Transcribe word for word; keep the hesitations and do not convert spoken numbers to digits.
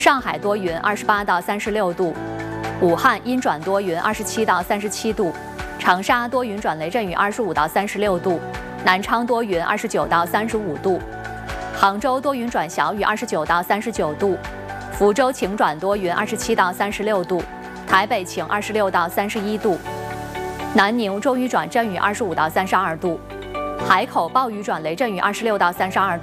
上海多云，二十八到三十六度；武汉阴转多云，二十七到三十七度；长沙多云转雷阵雨，二十五到三十六度；南昌多云，二十九到三十五度；杭州多云转小雨，二十九到三十九度；福州晴转多云，二十七到三十六度；台北晴，二十六到三十一度；南宁周雨转阵雨，二十五到三十二度；海口暴雨转雷阵雨，二十六到三十二度。